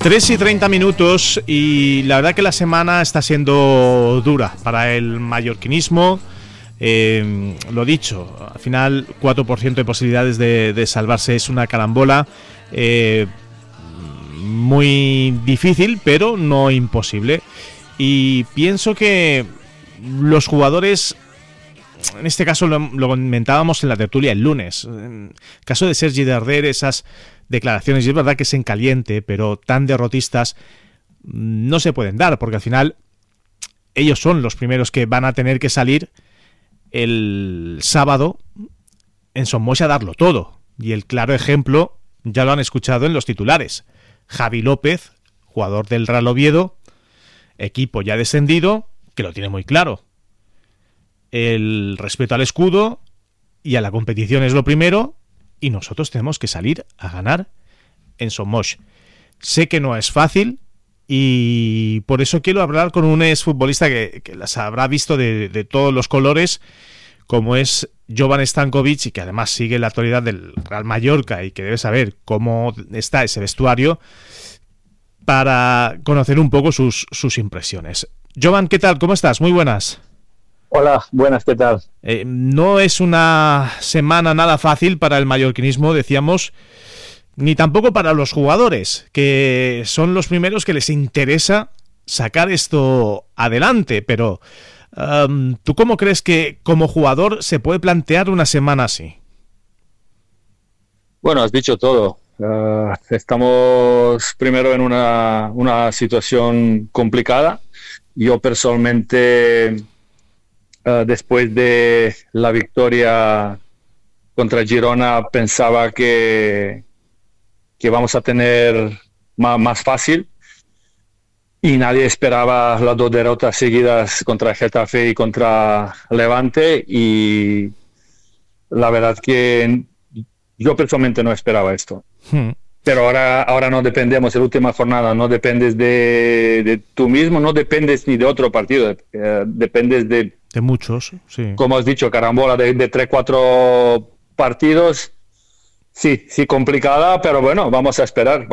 3:30 y la verdad que la semana está siendo dura para el mallorquinismo. Lo dicho, al final 4% de posibilidades de salvarse es una carambola muy difícil, pero no imposible. Y pienso que los jugadores, en este caso lo comentábamos en la tertulia el lunes, en el caso de Sergi Darder, esas declaraciones, y es verdad que es en caliente, pero tan derrotistas no se pueden dar, porque al final ellos son los primeros que van a tener que salir el sábado en Son Moix a darlo todo. Y el claro ejemplo ya lo han escuchado en los titulares. Javi López, jugador del Real Oviedo, equipo ya descendido, que lo tiene muy claro. El respeto al escudo y a la competición es lo primero, y nosotros tenemos que salir a ganar en Son Moix. Sé que no es fácil y por eso quiero hablar con un exfutbolista que las habrá visto de todos los colores, como es Jovan Stankovic, y que además sigue la actualidad del Real Mallorca y que debe saber cómo está ese vestuario, para conocer un poco sus impresiones. Jovan, ¿qué tal? ¿Cómo estás? Muy buenas. Hola, buenas, ¿qué tal? No es una semana nada fácil para el mallorquinismo, decíamos, ni tampoco para los jugadores, que son los primeros que les interesa sacar esto adelante, pero ¿tú cómo crees que como jugador se puede plantear una semana así? Bueno, has dicho todo. Estamos primero en una situación complicada. Yo personalmente, después de la victoria contra Girona, pensaba que vamos a tener más fácil, y nadie esperaba las dos derrotas seguidas contra Getafe y contra Levante, y la verdad que yo personalmente no esperaba esto. Pero ahora no dependemos, en la última jornada no dependes de tú mismo, no dependes ni de otro partido, dependes de muchos, sí. Como has dicho, carambola de 3-4 partidos, sí, complicada, pero bueno, vamos a esperar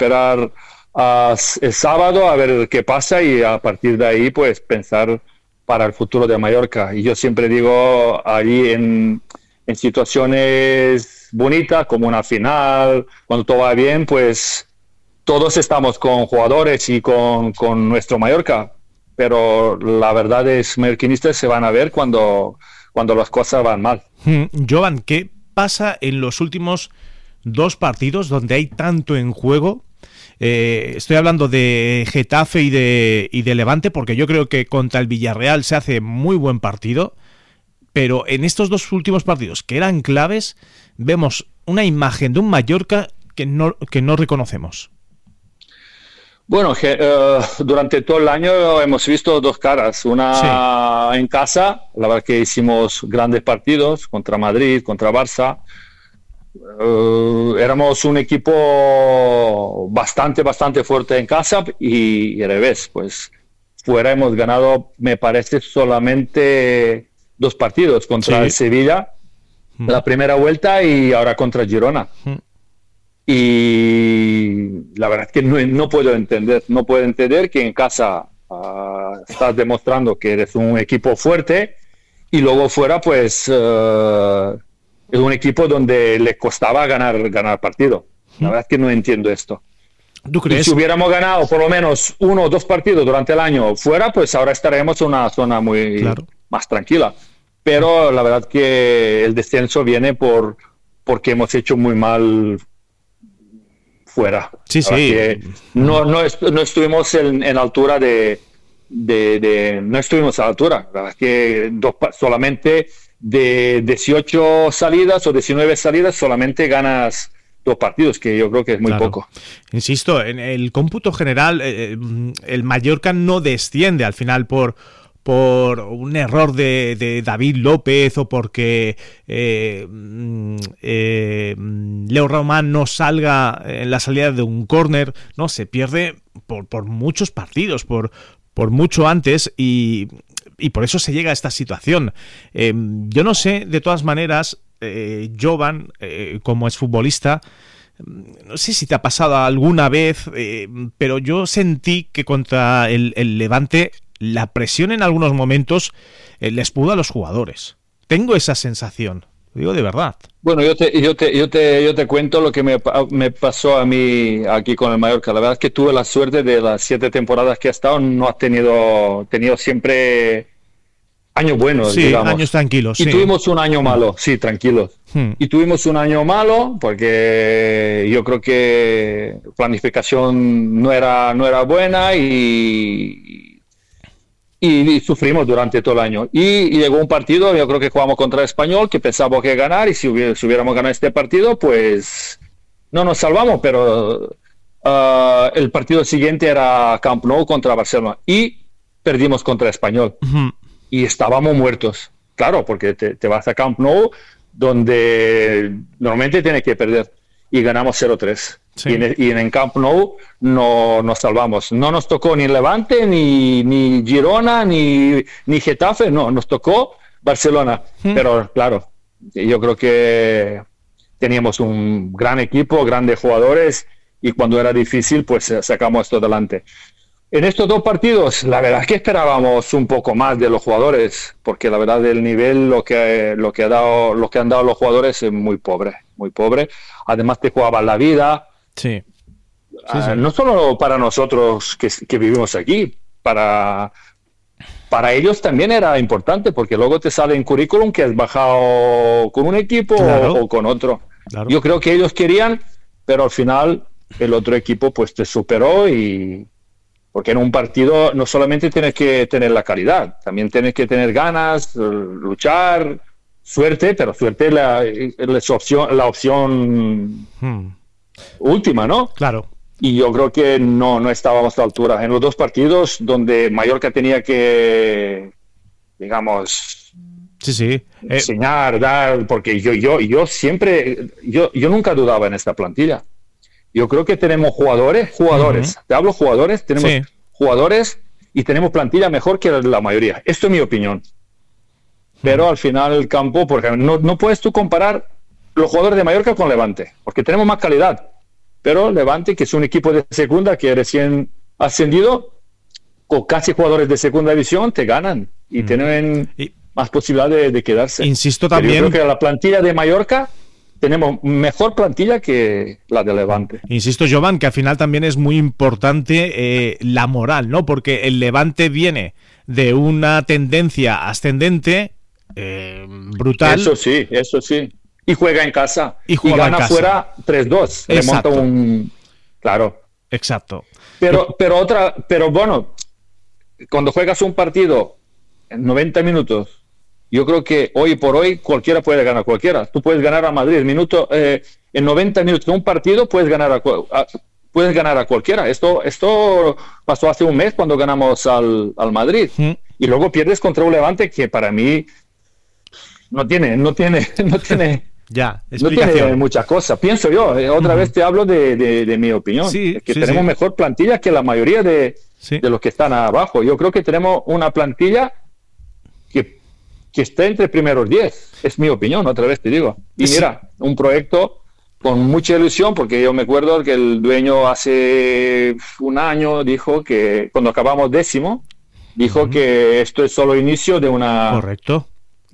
el sábado a ver qué pasa, y a partir de ahí pues pensar para el futuro de Mallorca. Y yo siempre digo, allí en situaciones bonitas como una final, cuando todo va bien, pues todos estamos con jugadores y con nuestro Mallorca, pero la verdad es, mallorquinistas se van a ver cuando las cosas van mal. Jovan, ¿qué pasa en los últimos dos partidos donde hay tanto en juego? Estoy hablando de Getafe y de Levante, porque yo creo que contra el Villarreal se hace muy buen partido, pero en estos dos últimos partidos que eran claves vemos una imagen de un Mallorca que no reconocemos. Bueno, durante todo el año hemos visto dos caras. Una en casa, la verdad que hicimos grandes partidos contra Madrid, contra Barça. Éramos un equipo bastante fuerte en casa, y al revés, pues fuera hemos ganado, me parece, solamente 2 partidos contra el Sevilla, la primera vuelta, y ahora contra Girona. Y la verdad es que no puedo entender que en casa estás demostrando que eres un equipo fuerte, y luego fuera pues es un equipo donde le costaba ganar partido. La verdad es que no entiendo esto. ¿Tú crees? Y si hubiéramos ganado por lo menos 1 o 2 partidos durante el año fuera, pues ahora estaremos en una zona muy más tranquila. Pero la verdad que el descenso viene porque hemos hecho muy mal fuera. Sí. No estuvimos en altura no estuvimos a la altura. La verdad que solamente de 18 salidas o 19 salidas solamente ganas 2 partidos, que yo creo que es muy poco. Insisto, en el cómputo general, el Mallorca no desciende al final por un error de David López, o porque Leo Román no salga en la salida de un córner. No, se pierde por muchos partidos, por mucho antes, y por eso se llega a esta situación. Yo no sé, de todas maneras, Jovan, como es futbolista, no sé si te ha pasado alguna vez, pero yo sentí que contra el Levante la presión en algunos momentos les pudo a los jugadores. Tengo esa sensación, lo digo de verdad. Bueno, yo te cuento lo que me pasó a mí aquí con el Mallorca. La verdad es que tuve la suerte de las 7 temporadas que he estado, no has tenido siempre años buenos, sí, digamos. Años tranquilos. Y sí. tuvimos un año malo, sí, tranquilos. Y tuvimos un año malo porque yo creo que planificación no era buena y sufrimos durante todo el año. Y llegó un partido, yo creo que jugamos contra el Español, que pensábamos que ganar, y si hubiéramos ganado este partido, pues no nos salvamos, pero el partido siguiente era Camp Nou contra Barcelona y perdimos contra el Español. Y estábamos muertos, claro, porque te vas a Camp Nou, donde normalmente tienes que perder, y ganamos 0-3. Sí. Y en Camp Nou no nos salvamos. No nos tocó ni Levante, ni Girona, ni Getafe, no, nos tocó Barcelona. Pero claro, yo creo que teníamos un gran equipo, grandes jugadores, y cuando era difícil, pues sacamos esto adelante. En estos 2 partidos, la verdad es que esperábamos un poco más de los jugadores, porque la verdad el nivel, lo que han dado los jugadores es muy pobre, muy pobre. Además te jugaban la vida. Sí. No solo para nosotros que vivimos aquí, para ellos también era importante, porque luego te sale en currículum que has bajado con un equipo, claro, o con otro. Claro. Yo creo que ellos querían, pero al final el otro equipo pues te superó, porque en un partido no solamente tienes que tener la calidad, también tienes que tener ganas, luchar, suerte, pero suerte es la opción última, ¿no? Claro. Y yo creo que no estábamos a la altura. En los 2 partidos donde Mallorca tenía que, digamos, enseñar, dar, porque yo siempre, yo nunca dudaba en esta plantilla. Yo creo que tenemos jugadores, te hablo jugadores, tenemos jugadores y tenemos plantilla mejor que la mayoría. Esto es mi opinión. Pero al final el campo, porque no puedes tú comparar los jugadores de Mallorca con Levante, porque tenemos más calidad. Pero Levante, que es un equipo de segunda que recién ascendido, con casi jugadores de segunda división, te ganan y tienen más posibilidad de quedarse. Insisto también. Pero yo creo que la plantilla de Mallorca tenemos mejor plantilla que la de Levante. Insisto, Jovan, que al final también es muy importante la moral, ¿no? Porque el Levante viene de una tendencia ascendente brutal. Eso sí. Y juega en casa. Y gana fuera 3-2. Exacto. Remonta Claro. Exacto. Pero bueno, cuando juegas un partido en 90 minutos, yo creo que hoy por hoy cualquiera puede ganar a cualquiera. Tú puedes ganar a Madrid. En 90 minutos de un partido puedes ganar a cualquiera. Esto pasó hace un mes cuando ganamos al Madrid. Y luego pierdes contra un Levante que para mí no tiene ya, no tiene muchas cosas, pienso yo. Otra vez te hablo de mi opinión. Es que tenemos mejor plantilla que la mayoría de los que están abajo. Yo creo que tenemos una plantilla que está entre primeros 10. Es mi opinión, otra vez te digo. Y mira, un proyecto con mucha ilusión, porque yo me acuerdo que el dueño hace un año dijo que cuando acabamos 10º, dijo que esto es solo inicio de una... Correcto.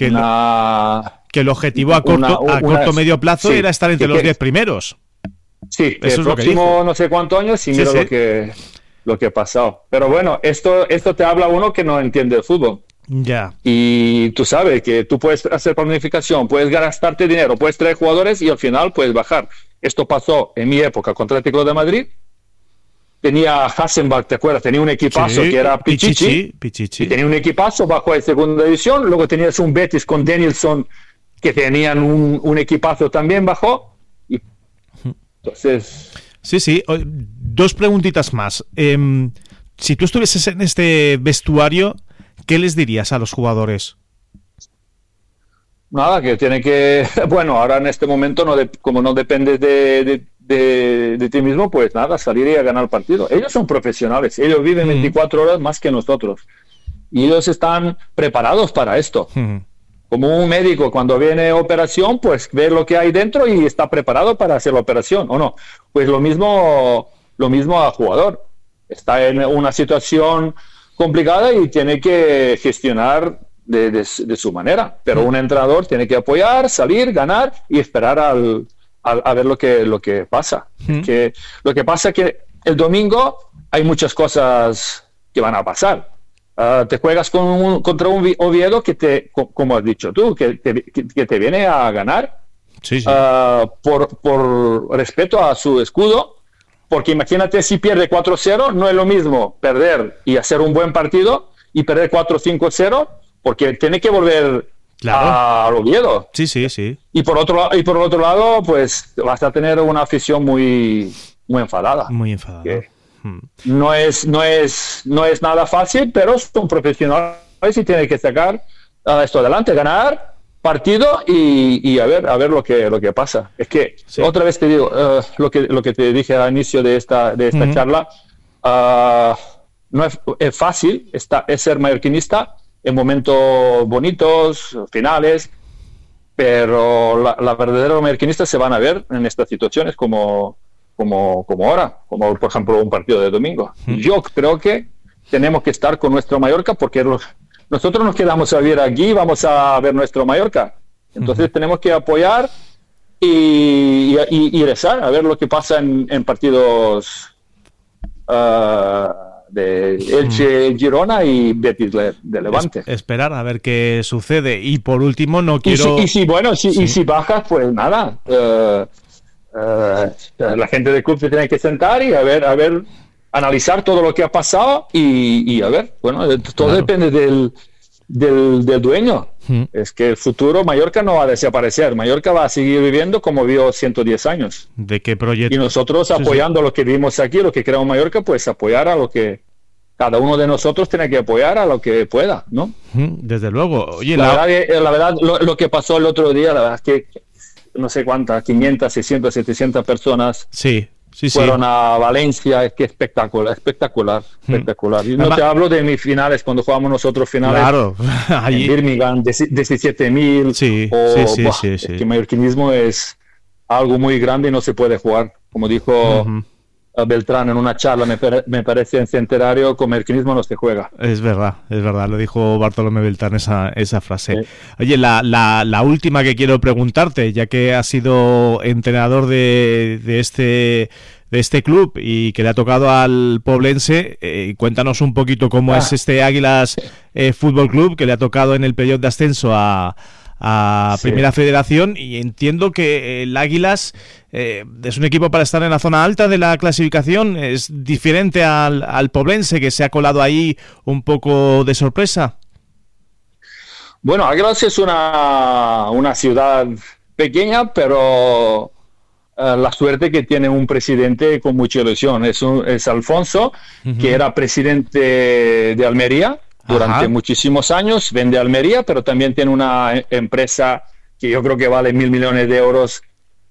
Que el objetivo a corto medio plazo era estar entre los 10 primeros. Sí, que el próximo no sé cuántos años y mira lo que ha pasado. Pero bueno, esto te habla uno que no entiende el fútbol. Ya. Y tú sabes que tú puedes hacer planificación, puedes gastarte dinero, puedes traer jugadores y al final puedes bajar. Esto pasó en mi época contra el Atlético de Madrid. Tenía Hassenbach, ¿te acuerdas? Tenía un equipazo que era Pichichi. Y tenía un equipazo bajo de segunda división. Luego tenías un Betis con Danielson, que tenían un equipazo también bajo. Y entonces... Sí. 2 preguntitas más. Si tú estuvieses en este vestuario, ¿qué les dirías a los jugadores? Nada, que tiene que... Bueno, ahora en este momento, como no dependes de ti mismo, pues nada, salir y a ganar el partido. Ellos son profesionales, ellos viven 24 horas más que nosotros. Y ellos están preparados para esto. como un médico cuando viene operación, pues ve lo que hay dentro y está preparado para hacer la operación, ¿o no? Pues lo mismo al jugador. Está en una situación complicada y tiene que gestionar de su manera. Pero un entrenador tiene que apoyar, salir, ganar y esperar a ver lo que pasa. Que lo que pasa es que el domingo hay muchas cosas que van a pasar. Te juegas contra un Oviedo que como has dicho tú, que te viene a ganar sí. por respeto a su escudo, porque imagínate si pierde 4-0, no es lo mismo perder y hacer un buen partido y perder 4-5-0, porque tiene que volver al Oviedo. Sí. Y por el otro lado, pues vas a tener una afición muy enfadada. Muy enfadada. No es nada fácil, pero son profesionales y tienen que sacar esto adelante, ganar partido y a ver lo que pasa. Es que otra vez te digo lo que te dije al inicio de esta charla. No es fácil es ser mallorquinista en momentos bonitos, finales, pero la verdadera mallorquinista se van a ver en estas situaciones como ahora, como por ejemplo un partido de domingo. Yo creo que tenemos que estar con nuestro Mallorca porque nosotros nos quedamos a vivir aquí, vamos a ver nuestro Mallorca. Entonces tenemos que apoyar y rezar a ver lo que pasa en partidos de Elche, Girona y Betis de Levante. Esperar a ver qué sucede. Y por último, no quiero... Y si bajas, pues nada. La gente del club se tiene que sentar y a ver, analizar todo lo que ha pasado y a ver, bueno, todo depende del dueño. Es que el futuro Mallorca no va a desaparecer, Mallorca va a seguir viviendo como vivió 110 años. ¿De qué proyecto? Y nosotros apoyando lo que vivimos aquí, lo que creamos Mallorca, pues apoyar a lo que cada uno de nosotros tiene que apoyar a lo que pueda, ¿no? Desde luego. Oye, la verdad lo que pasó el otro día, la verdad es que no sé cuántas, 500, 600, 700 personas fueron a Valencia. Es que espectacular. Y no te hablo de mis finales, cuando jugamos nosotros finales en Birmingham, 17.000. Es que el mallorquinismo es algo muy grande y no se puede jugar. Como dijo Beltrán en una charla, me parece en Centenario, con mallorquinismo no se juega. Es verdad, lo dijo Bartolomé Beltrán esa frase. Oye, la última que quiero preguntarte, ya que has sido entrenador de este club y que le ha tocado al Poblense, cuéntanos un poquito cómo es este Águilas Fútbol Club, que le ha tocado en el periodo de ascenso a Primera Federación, y entiendo que el Águilas es un equipo para estar en la zona alta de la clasificación. ¿Es diferente al Poblense, que se ha colado ahí un poco de sorpresa? Bueno, Águilas es una ciudad pequeña, pero la suerte que tiene un presidente con mucha ilusión. Es Alfonso, que era presidente de Almería durante muchísimos años, vende Almería, pero también tiene una empresa que yo creo que vale 1.000 millones de euros.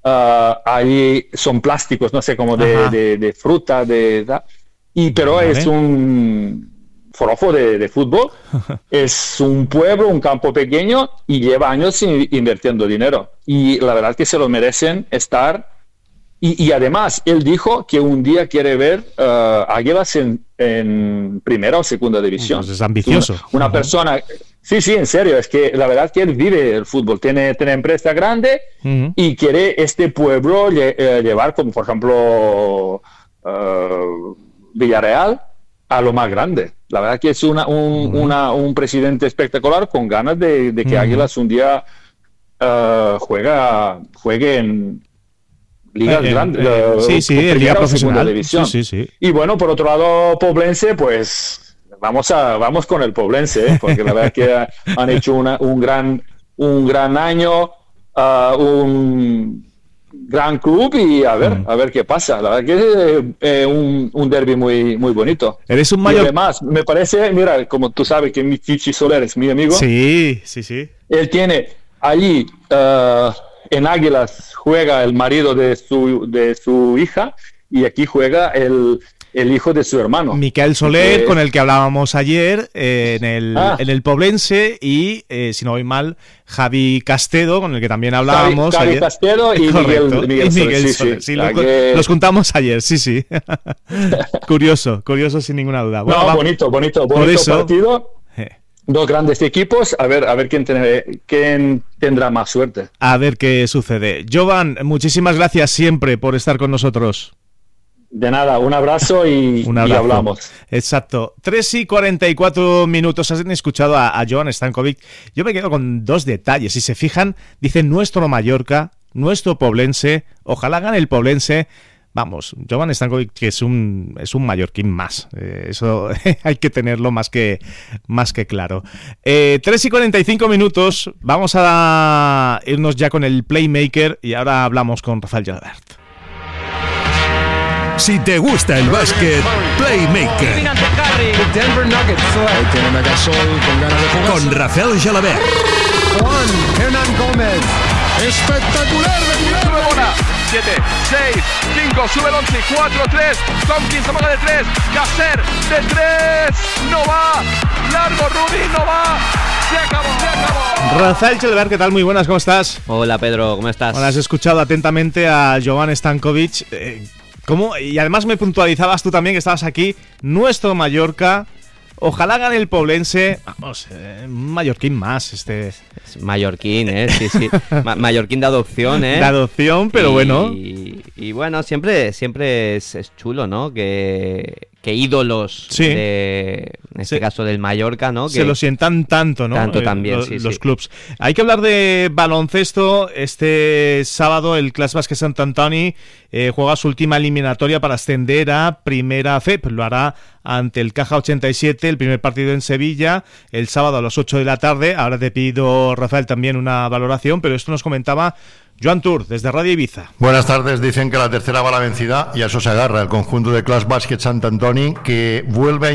Ahí son plásticos, no sé, como de fruta, pero es un forofo de fútbol. Es un pueblo, un campo pequeño y lleva años invirtiendo dinero. Y la verdad es que se lo merecen estar. Y además, él dijo que un día quiere ver Águilas en primera o segunda división. Pues es ambicioso. Una persona... Sí, en serio, es que la verdad es que él vive el fútbol, tiene empresa grande y quiere este pueblo llevar, como por ejemplo Villarreal, a lo más grande. La verdad que es un presidente espectacular con ganas de que Águilas un día juegue en ligas grandes, en liga profesional. División. Y bueno, por otro lado, Poblense, pues vamos con el Poblense, porque la verdad que han hecho un gran año, un gran club, y a ver qué pasa. La verdad que es un derbi muy bonito. Eres un y además, me parece, mira, como tú sabes que Chichi Soler es mi amigo. Sí. Él tiene allí en Águilas juega el marido de su hija, y aquí juega el el hijo de su hermano. Miquel Soler, con el que hablábamos ayer en el Poblense, y, si no voy mal, Javi Castedo, con el que también hablábamos Javi ayer. Castedo y Miguel Soler. Sí, los juntamos ayer, sí. Curioso sin ninguna duda. Bueno, bonito partido. Dos grandes equipos, a ver quién tendrá más suerte. A ver qué sucede. Jovan, muchísimas gracias siempre por estar con nosotros. De nada, un abrazo y hablamos. Exacto. 3:44. Han escuchado a Jovan Stankovic. Yo me quedo con dos detalles. Si se fijan, dice nuestro Mallorca, nuestro Poblense. Ojalá gane el Poblense. Vamos, Jovan Stankovic, que es un mallorquín más. Eso hay que tenerlo más que claro. 3:45. Vamos a irnos ya con el Playmaker y ahora hablamos con Rafael Gelabert. Si te gusta el básquet, Playmaker. Con Rafael Gelabert. Juan Hernán Gómez. Espectacular. 7, 6, 5, sube el 11, 4, 3, Tompkins amaga de 3, Gasser de 3, no va, largo Rudy, no va, se acabó. Rafael Gelabert, ¿qué tal? Muy buenas, ¿cómo estás? Hola Pedro, ¿cómo estás? Bueno, has escuchado atentamente a Jovan Stankovic. ¿Cómo? Y además me puntualizabas tú también que estabas aquí, nuestro Mallorca. Ojalá gane el Poblense. Vamos, mallorquín más. Es mallorquín, sí. Mallorquín de adopción, De adopción, pero bueno. Y bueno, siempre es chulo, ¿no? Que ídolos, sí, en este caso del Mallorca, ¿no? Se lo sientan tanto, ¿no? Tanto también, los clubs. Hay que hablar de baloncesto. Este sábado el Clas Bàsquet Sant Antoni juega su última eliminatoria para ascender a Primera FEP. Lo hará ante el Caja 87, el primer partido en Sevilla, el sábado a las 8 de la tarde. Ahora te pido, Rafael, también una valoración, pero esto nos comentaba Joan Tur, desde Radio Ibiza. Buenas tardes. Dicen que la tercera va la vencida y a eso se agarra el conjunto de Clas Bàsquet Sant Antoni, que vuelve a